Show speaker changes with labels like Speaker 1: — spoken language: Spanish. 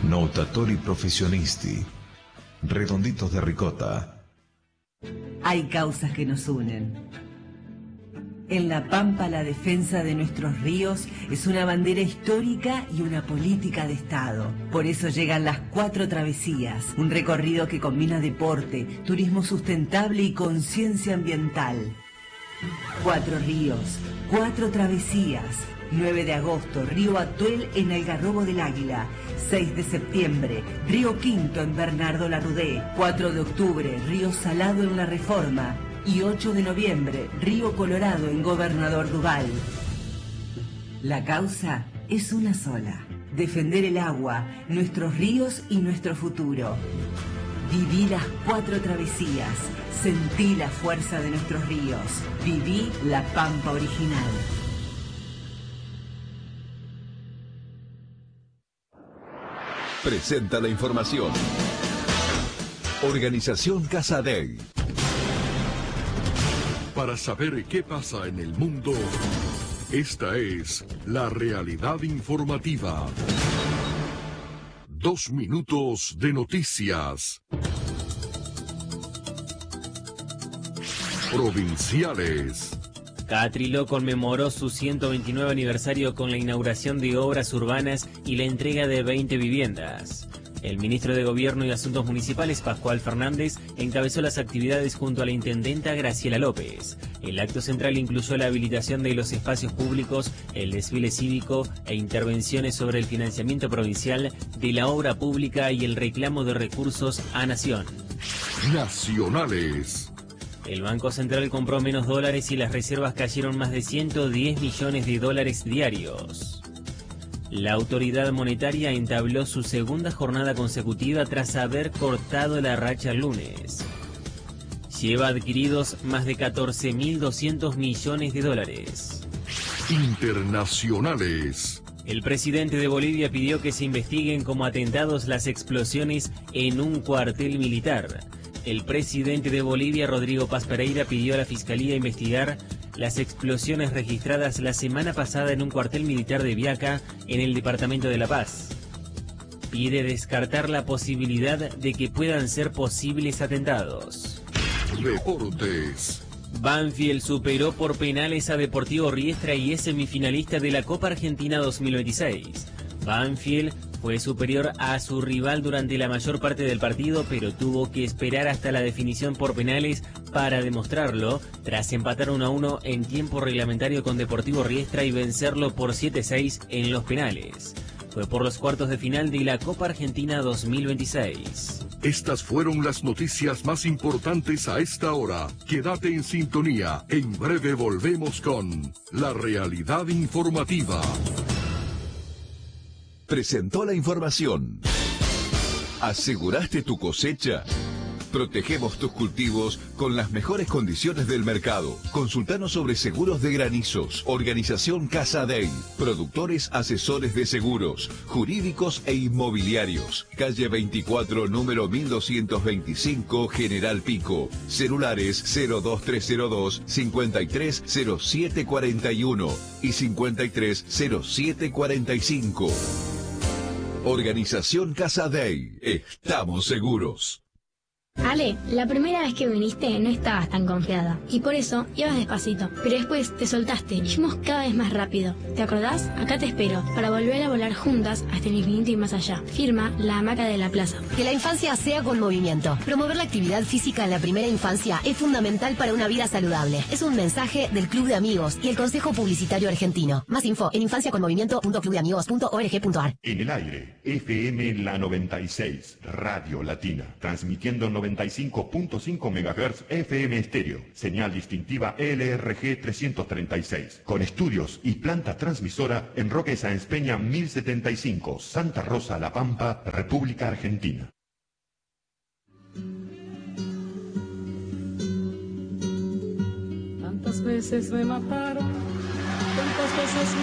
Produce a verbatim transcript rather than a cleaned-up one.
Speaker 1: Notatori professionisti. Redonditos de ricota.
Speaker 2: Hay causas que nos unen. En La Pampa, la defensa de nuestros ríos es una bandera histórica y una política de Estado. Por eso llegan las Cuatro Travesías, un recorrido que combina deporte, turismo sustentable y conciencia ambiental. Cuatro ríos, cuatro travesías. nueve de agosto, Río Atuel en Algarrobo del Águila. seis de septiembre, Río Quinto en Bernardo Larrudé. cuatro de octubre, Río Salado en La Reforma. Y ocho de noviembre, Río Colorado en Gobernador Duval. La causa es una sola: defender el agua, nuestros ríos y nuestro futuro. Viví las Cuatro Travesías, sentí la fuerza de nuestros ríos, viví la Pampa original.
Speaker 3: Presenta la información. Organización Casadei.
Speaker 4: Para saber qué pasa en el mundo, esta es la realidad informativa. Dos minutos de noticias. Provinciales.
Speaker 5: Catriló conmemoró su ciento veintinueve aniversario con la inauguración de obras urbanas y la entrega de veinte viviendas. El ministro de Gobierno y Asuntos Municipales, Pascual Fernández, encabezó las actividades junto a la intendenta Graciela López. El acto central incluyó la habilitación de los espacios públicos, el desfile cívico e intervenciones sobre el financiamiento provincial de la obra pública y el reclamo de recursos a Nación.
Speaker 4: Nacionales.
Speaker 5: El Banco Central compró menos dólares y las reservas cayeron más de ciento diez millones de dólares diarios. La autoridad monetaria entabló su segunda jornada consecutiva tras haber cortado la racha el lunes. Lleva adquiridos más de catorce mil doscientos millones de dólares.
Speaker 4: Internacionales.
Speaker 5: El presidente de Bolivia pidió que se investiguen como atentados las explosiones en un cuartel militar. El presidente de Bolivia, Rodrigo Paz Pereira, pidió a la Fiscalía investigar las explosiones registradas la semana pasada en un cuartel militar de Viaca, en el departamento de La Paz. Pide descartar la posibilidad de que puedan ser posibles atentados.
Speaker 4: Deportes.
Speaker 5: Banfield superó por penales a Deportivo Riestra y es semifinalista de la Copa Argentina dos mil veintiséis. Banfield fue superior a su rival durante la mayor parte del partido, pero tuvo que esperar hasta la definición por penales para demostrarlo, tras empatar uno a uno en tiempo reglamentario con Deportivo Riestra y vencerlo por siete a seis en los penales. Fue por los cuartos de final de la Copa Argentina dos mil veintiséis.
Speaker 4: Estas fueron las noticias más importantes a esta hora. Quédate en sintonía. En breve volvemos con La Realidad Informativa.
Speaker 3: Presentó la información. ¿Aseguraste tu cosecha? Protegemos tus cultivos con las mejores condiciones del mercado. Consultanos sobre seguros de granizos. Organización Casadei. Productores asesores de seguros, jurídicos e inmobiliarios. Calle veinticuatro, número mil doscientos veinticinco, General Pico. Celulares cero dos tres cero dos, cincuenta y tres cero siete cuarenta y uno y cincuenta y tres cero siete cuarenta y cinco. Organización Casadei. Estamos seguros.
Speaker 6: Ale, la primera vez que viniste no estabas tan confiada y por eso ibas despacito, pero después te soltaste y fuimos cada vez más rápido. ¿Te acordás? Acá te espero para volver a volar juntas hasta el infinito y más allá. Firma La Hamaca de la Plaza.
Speaker 7: Que la infancia sea con movimiento. Promover la actividad física en la primera infancia es fundamental para una vida saludable. Es un mensaje del Club de Amigos y el Consejo Publicitario Argentino. Más info en infancia con movimiento punto club de amigos punto org punto ar.
Speaker 8: En el aire, F M La noventa y seis, Radio Latina, transmitiendo noventa y cinco punto cinco megahertz F M estéreo, señal distintiva L R G trescientos treinta y seis, con estudios y planta transmisora en Roque Sáenz Peña mil setenta y cinco, Santa Rosa, La Pampa, República Argentina.
Speaker 9: Tantas veces me mataron, tantas veces